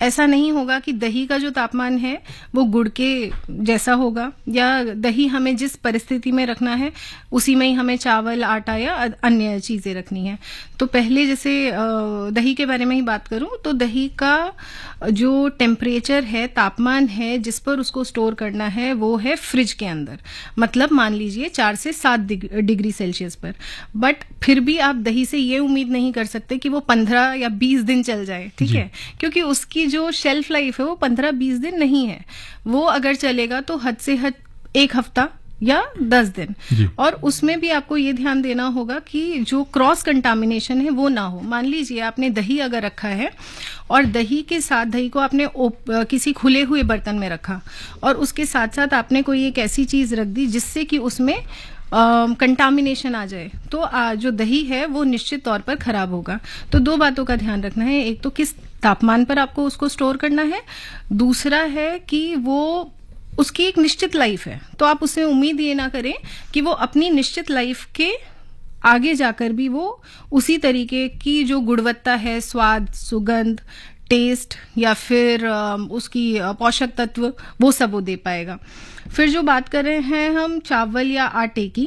ऐसा नहीं होगा कि दही का जो तापमान है वो गुड़ के जैसा होगा, या दही हमें जिस परिस्थिति में रखना है उसी में ही हमें चावल, आटा या अन्य चीजें रखनी है। तो पहले जैसे दही के बारे में ही बात करूं तो दही का जो टेम्परेचर है, तापमान है जिस पर उसको स्टोर करना है वो है फ्रिज के अंदर, मतलब मान लीजिए 4 से 7 डिग्री सेल्सियस पर। बट फिर भी आप दही से ये उम्मीद नहीं कर सकते कि वो 15 या 20 दिन चल जाए, ठीक है, क्योंकि उसकी जो शेल्फ लाइफ है वो 15-20 दिन नहीं है। वो अगर चलेगा तो हद से हद 1 हफ्ता या 10 दिन। और उसमें भी आपको ये ध्यान देना होगा कि जो क्रॉस कंटामिनेशन है वो ना हो। मान लीजिए आपने दही अगर रखा है और दही के साथ दही को आपने किसी खुले हुए बर्तन में रखा और उसके साथ साथ आपने कोई एक ऐसी चीज रख दी जिससे कि उसमें कंटामिनेशन आ जाए, तो जो दही है वो निश्चित तौर पर खराब होगा। तो 2 बातों का ध्यान रखना है, एक तो किस तापमान पर आपको उसको स्टोर करना है, दूसरा है कि वो उसकी एक निश्चित लाइफ है, तो आप उससे उम्मीद ये ना करें कि वो अपनी निश्चित लाइफ के आगे जाकर भी वो उसी तरीके की जो गुणवत्ता है, स्वाद, सुगंध, टेस्ट या फिर उसकी पोषक तत्व, वो सब वो दे पाएगा। फिर जो बात कर रहे हैं हम चावल या आटे की,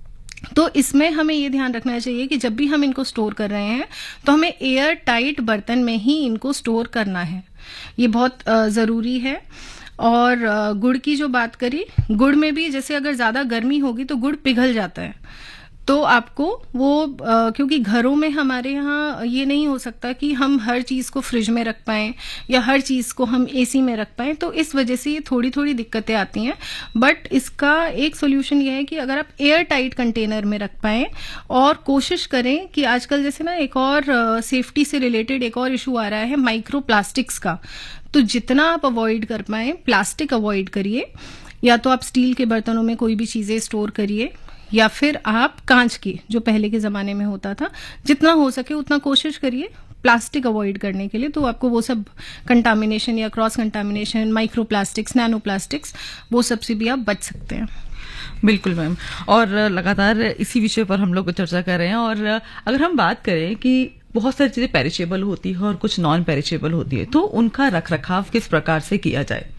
तो इसमें हमें ये ध्यान रखना चाहिए कि जब भी हम इनको स्टोर कर रहे हैं तो हमें एयर टाइट बर्तन में ही इनको स्टोर करना है, ये बहुत जरूरी है। और गुड़ की जो बात करी, गुड़ में भी जैसे अगर ज्यादा गर्मी होगी तो गुड़ पिघल जाता है, तो आपको वो क्योंकि घरों में हमारे यहाँ ये नहीं हो सकता कि हम हर चीज को फ्रिज में रख पाएं या हर चीज को हम एसी में रख पाएं, तो इस वजह से ये थोड़ी थोड़ी दिक्कतें आती हैं। बट इसका एक सोल्यूशन ये है कि अगर आप एयर टाइट कंटेनर में रख पाएं, और कोशिश करें कि आजकल जैसे ना एक और सेफ्टी से रिलेटेड एक और इशू आ रहा है माइक्रो प्लास्टिक्स का, तो जितना आप अवॉइड कर पाएं प्लास्टिक अवॉइड करिए, या तो आप स्टील के बर्तनों में कोई भी चीजें स्टोर करिए, या फिर आप कांच की, जो पहले के जमाने में होता था, जितना हो सके उतना कोशिश करिए प्लास्टिक अवॉइड करने के लिए। तो आपको वो सब कंटामिनेशन या cross contamination, micro plastics, nano plastics, वो सब से भी आप बच सकते हैं। बिल्कुल मैम, और लगातार इसी विषय पर हम लोग चर्चा कर रहे हैं। और अगर हम बात करें कि बहुत सारी चीजें पेरिशेबल होती है और कुछ नॉन पेरिशेबल होती है, तो उनका रखरखाव किस प्रकार से किया जाए?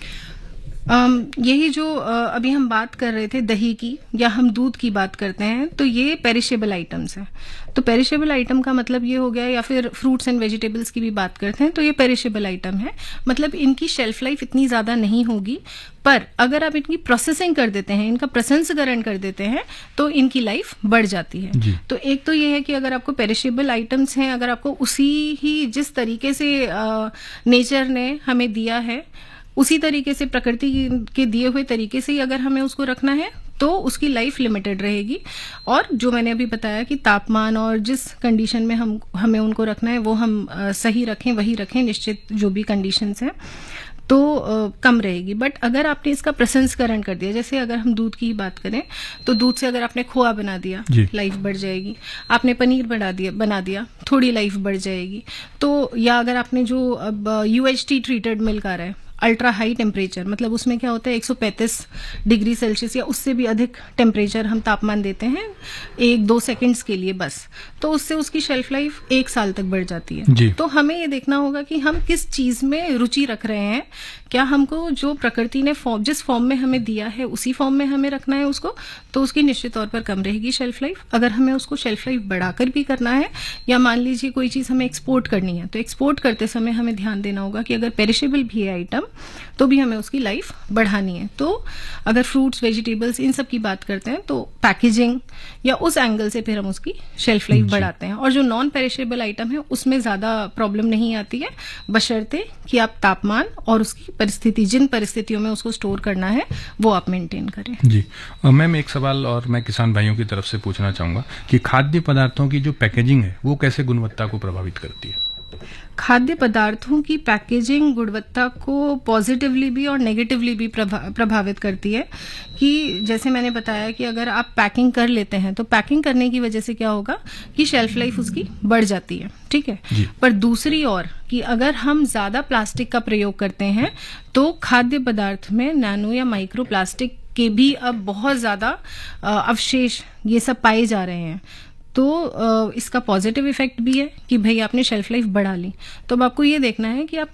यही जो अभी हम बात कर रहे थे दही की या हम दूध की बात करते हैं, तो ये पेरिशेबल आइटम्स हैं। तो पेरिशेबल आइटम का मतलब ये हो गया, या फिर फ्रूट्स एंड वेजिटेबल्स की भी बात करते हैं तो ये पेरिशेबल आइटम है, मतलब इनकी शेल्फ लाइफ इतनी ज्यादा नहीं होगी। पर अगर आप इनकी प्रोसेसिंग कर देते हैं, इनका प्रसंस्करण कर देते हैं, तो इनकी लाइफ बढ़ जाती है। तो एक तो ये है कि अगर आपको पेरिशेबल आइटम्स हैं, अगर आपको उसी ही जिस तरीके से नेचर ने हमें दिया है, उसी तरीके से प्रकृति के दिए हुए तरीके से ही अगर हमें उसको रखना है, तो उसकी लाइफ लिमिटेड रहेगी। और जो मैंने अभी बताया कि तापमान और जिस कंडीशन में हमें उनको रखना है वो हम सही रखें, वही रखें, निश्चित जो भी कंडीशंस हैं, तो कम रहेगी। बट अगर आपने इसका प्रसंस्करण कर दिया, जैसे अगर हम दूध की बात करें तो दूध से अगर आपने खोआ बना दिया, लाइफ बढ़ जाएगी। आपने पनीर बना दिया, थोड़ी लाइफ बढ़ जाएगी। तो या अगर आपने जो अब UHT ट्रीटेड मिल्क आ रहा है, अल्ट्रा हाई टेम्परेचर, मतलब उसमें क्या होता है 135 डिग्री सेल्सियस या उससे भी अधिक टेम्परेचर हम तापमान देते हैं 1-2 सेकंड्स के लिए बस, तो उससे उसकी शेल्फ लाइफ 1 साल तक बढ़ जाती है। तो हमें ये देखना होगा कि हम किस चीज में रुचि रख रहे हैं, क्या हमको जो प्रकृति ने जिस फॉर्म में हमें दिया है उसी फॉर्म में हमें रखना है उसको, तो उसकी निश्चित तौर पर कम रहेगी शेल्फ लाइफ। अगर हमें उसको शेल्फ लाइफ बढ़ाकर भी करना है, या मान लीजिए कोई चीज हमें एक्सपोर्ट करनी है, तो एक्सपोर्ट करते समय हमें ध्यान देना होगा कि अगर पेरिशेबल भी है आइटम तो भी हमें उसकी लाइफ बढ़ानी है। तो अगर फ्रूट्स, वेजिटेबल्स, इन सब की बात करते हैं तो पैकेजिंग या उस एंगल से फिर हम उसकी शेल्फ लाइफ बढ़ाते हैं। और जो नॉन पेरिशेबल आइटम है उसमें ज्यादा प्रॉब्लम नहीं आती है, बशर्ते कि आप तापमान और उसकी परिस्थिति, जिन परिस्थितियों में उसको स्टोर करना है, वो आप मेंटेन करें। जी मैम, एक सवाल और मैं किसान भाइयों की तरफ से पूछना चाहूंगा कि खाद्य पदार्थों की जो पैकेजिंग है वो कैसे गुणवत्ता को प्रभावित करती है? खाद्य पदार्थों की पैकेजिंग गुणवत्ता को पॉजिटिवली भी और नेगेटिवली भी प्रभावित करती है। कि जैसे मैंने बताया कि अगर आप पैकिंग कर लेते हैं तो पैकिंग करने की वजह से क्या होगा कि शेल्फ लाइफ उसकी बढ़ जाती है, ठीक है। पर दूसरी ओर कि अगर हम ज्यादा प्लास्टिक का प्रयोग करते हैं तो खाद्य पदार्थ में नैनो या माइक्रो प्लास्टिक के भी अब बहुत ज्यादा अवशेष ये सब पाए जा रहे हैं। तो इसका पॉजिटिव इफेक्ट भी है कि भाई आपने शेल्फ लाइफ बढ़ा ली, तो अब आपको ये देखना है कि आप